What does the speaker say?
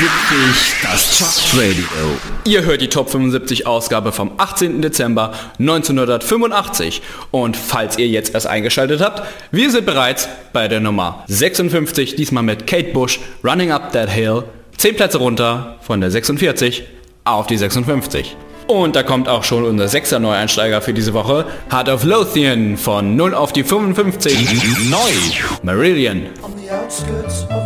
das Chartradio. Ihr hört die Top 75 Ausgabe vom 18. Dezember 1985. Und falls ihr jetzt erst eingeschaltet habt, wir sind bereits bei der Nummer 56, diesmal mit Kate Bush, Running Up That Hill. 10 Plätze runter von der 46 auf die 56. Und da kommt auch schon unser 6er Neueinsteiger für diese Woche, Heart of Lothian von 0 auf die 55. Neu. Marillion. On the outskirts of